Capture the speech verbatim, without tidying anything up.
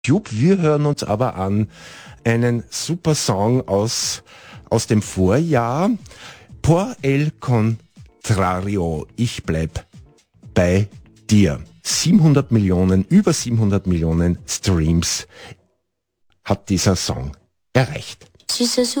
YouTube. Wir hören uns aber an einen super Song aus, aus dem Vorjahr. Por el contrario, ich bleib bei dir. siebenhundert Millionen, über siebenhundert Millionen Streams hat dieser Song erreicht.